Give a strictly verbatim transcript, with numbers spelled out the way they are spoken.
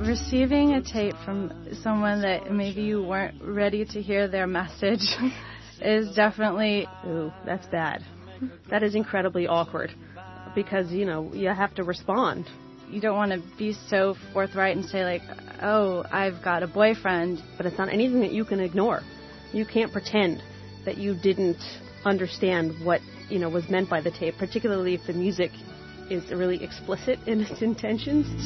receiving a tape from someone that maybe you weren't ready to hear their message is definitely... Ooh, that's bad. That is incredibly awkward because, you know, you have to respond. You don't want to be so forthright and say, like, oh, I've got a boyfriend. But it's not anything that you can ignore. You can't pretend that you didn't understand what, you know, was meant by the tape, particularly if the music is really explicit in its intentions.